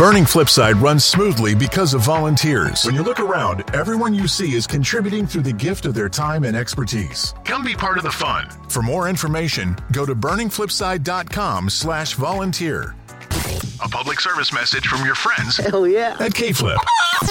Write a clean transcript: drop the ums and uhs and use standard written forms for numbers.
Burning Flipside runs smoothly because of volunteers. When you look around, everyone you see is contributing through the gift of their time and expertise. Come be part of the fun. For more information, go to burningflipside.com/volunteer. A public service message from your friends Hell yeah. at K-Flip.